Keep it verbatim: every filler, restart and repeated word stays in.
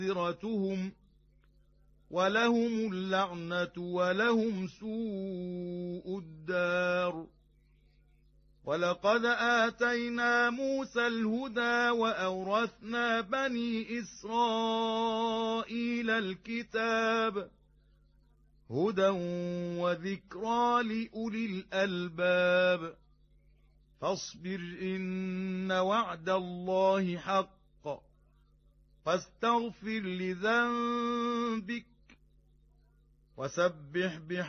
مغفرتهم ولهم اللعنة ولهم سوء الدار. ولقد آتينا موسى الهدى وأورثنا بني إسرائيل الكتاب هدى وذكرى لأولي الألباب. فاصبر إن وعد الله حق فاستغفر لذنبك وسبح بحمد